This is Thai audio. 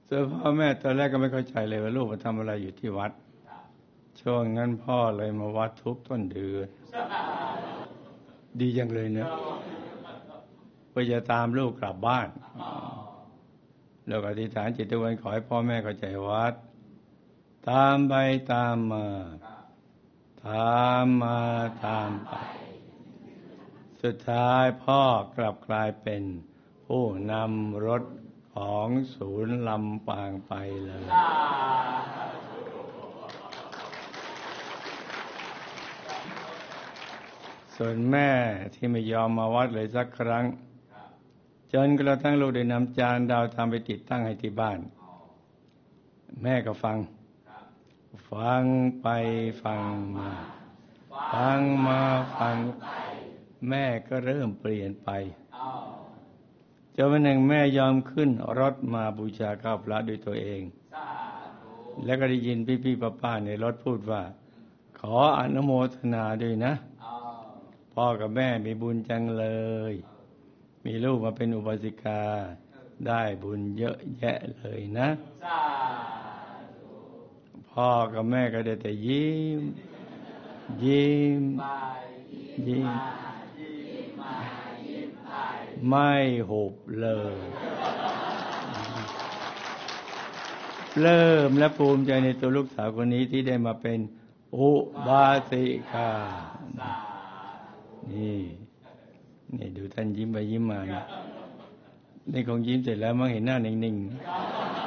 ส่วนพ่อแม่ตอนแรกก็ไม่เข้าใจเลยว่าลูกมาทำอะไรอยู่ที่วัดช่วงนั้นพ่อเลยมาวัดทุกต้นเดือนดีจังเลยเนะเพื่อจะตามลูกกลับบ้านแล้วอธิษฐานจิตทุกวันขอให้พ่อแม่เข้าใจวัดตามไปตามมาตามมาตามไปสุดท้ายพ่อกลับกลายเป็นผู้นำรถของศูนย์ลำปางไปเลยส่วนแม่ที่ไม่ยอมมาวัดเลยสักครั้งจนกระทั่งลูกได้นำจานดาวทำไปติดตั้งให้ที่บ้านแม่ก็ฟังไปฟังมาฟังมาฟังแม่ก็เริ่มเปลี่ยนไปจนวันหนึ่งแม่ยอมขึ้นรถมาบูชาข้าวพระด้วยตัวเองแล้วก็ได้ยินพี่ๆป้าๆในรถพูดว่าขออนุโมทนาด้วยนะพ่อกับแม่มีบุญจังเลยมีลูกมาเป็นอุบาสิกาได้บุญเยอะแยะเลยนะพ่อกับแม่ก็ได้แต่ยิ้มไม่หุบเลยเริ่มและภูมิใจในตัวลูกสาวคนนี้ที่ได้มาเป็นอุบาสิกานี่ดูท่านยิ้มไปยิ้มมานี่คงยิ้มเสร็จแล้วมั้งเห็นหน้านิ่งๆ